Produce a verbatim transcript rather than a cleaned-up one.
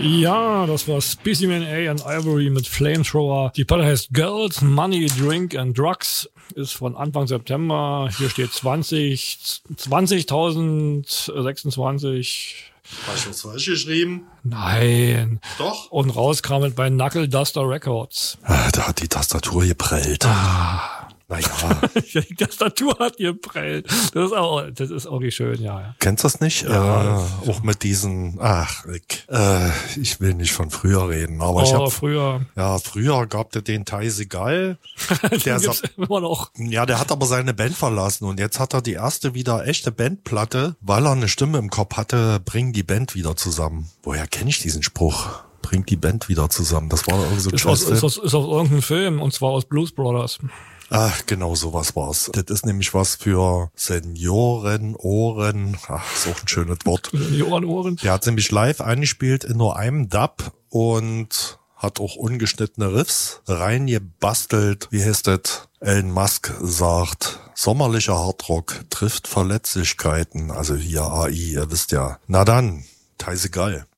Ja, das war Specimen A and Ivory mit Flamethrower. Die Platte heißt Girls, Money, Drink and Drugs. Ist von Anfang September. Hier steht zwanzig, zwanzigtausendsechsundzwanzig. Habe ich was falsch geschrieben? Nein. Doch. Und rauskam es bei Knuckle Duster Records. Ah, da hat die Tastatur geprellt. Ah. Naja. Die Tastatur hat geprellt. Das ist auch, das ist auch nicht schön, ja. Kennst du das nicht? Ja. Äh, auch mit diesen, ach, Rick, äh, ich will nicht von früher reden, aber oh, ich hab, früher. Ja, früher gab es den Teisegal. Der gibt's immer noch. Ja, der hat aber seine Band verlassen und jetzt hat er die erste wieder echte Bandplatte, weil er eine Stimme im Kopf hatte, bring die Band wieder zusammen. Woher kenne ich diesen Spruch? Bring die Band wieder zusammen. Das war irgendwie so ein ist aus, ist, aus, ist aus irgendeinem Film, und zwar aus Blues Brothers. Ach, genau sowas war's. Das ist nämlich was für Seniorenohren. Ach, ist auch ein schönes Wort. Seniorenohren. Der hat nämlich live eingespielt in nur einem Dub und hat auch ungeschnittene Riffs reingebastelt. Wie heißt das? Elon Musk sagt, sommerlicher Hardrock trifft Verletzlichkeiten. Also hier A I, ihr wisst ja. Na dann, Teisegal.